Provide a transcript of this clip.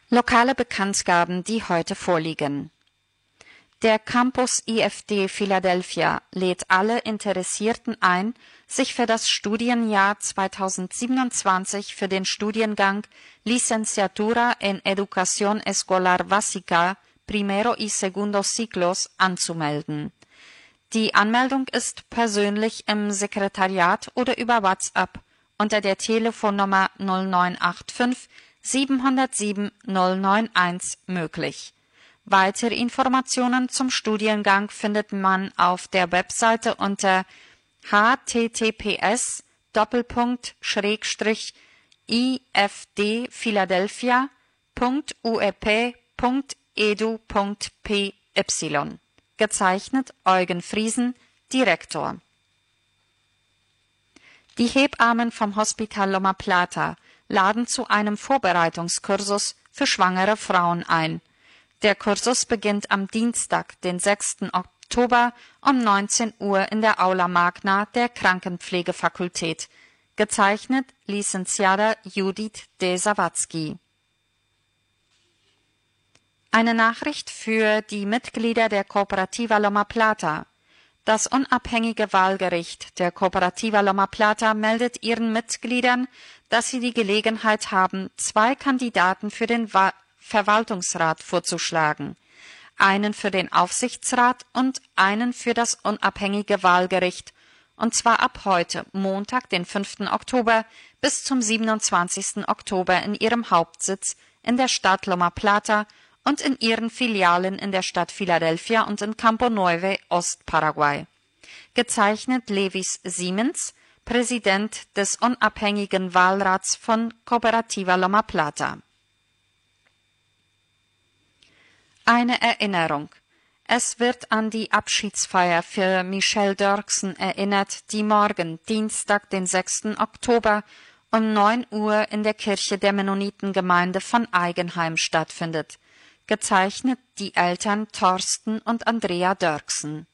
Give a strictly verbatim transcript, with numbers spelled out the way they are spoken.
Lokale Bekanntgaben, die heute vorliegen. Der Campus I F D Philadelphia lädt alle Interessierten ein, sich für das Studienjahr zweitausendsiebenundzwanzig für den Studiengang Licenciatura en Educación Escolar Básica Primero y Segundo Ciclos anzumelden. Die Anmeldung ist persönlich im Sekretariat oder über WhatsApp unter der Telefonnummer null neun acht fünf sieben null sieben null neun eins möglich. Weitere Informationen zum Studiengang findet man auf der Webseite unter h t t p s Doppelpunkt Schrägstrich i f d philadelphia punkt u e p punkt e d u punkt p y. Gezeichnet Eugen Friesen, Direktor. Die Hebammen vom Hospital Loma Plata laden zu einem Vorbereitungskursus für schwangere Frauen ein. Der Kursus beginnt am Dienstag, den sechsten Oktober um neunzehn Uhr in der Aula Magna der Krankenpflegefakultät. Gezeichnet Licenciada Judith de Sawatzki. Eine Nachricht für die Mitglieder der Cooperativa Loma Plata. Das unabhängige Wahlgericht der Cooperativa Loma Plata meldet ihren Mitgliedern, dass sie die Gelegenheit haben, zwei Kandidaten für den Wa- Verwaltungsrat vorzuschlagen, einen für den Aufsichtsrat und einen für das unabhängige Wahlgericht, und zwar ab heute, Montag, den fünften Oktober, bis zum siebenundzwanzigsten Oktober in ihrem Hauptsitz in der Stadt Loma Plata und in ihren Filialen in der Stadt Philadelphia und in Campo Nueve, Ostparaguay. Gezeichnet Levis Siemens, Präsident des unabhängigen Wahlrats von Cooperativa Loma Plata. Eine Erinnerung. Es wird an die Abschiedsfeier für Michelle Dirksen erinnert, die morgen, Dienstag, den sechsten Oktober, um neun Uhr in der Kirche der Mennonitengemeinde von Eigenheim stattfindet. Gezeichnet die Eltern Thorsten und Andrea Dirksen.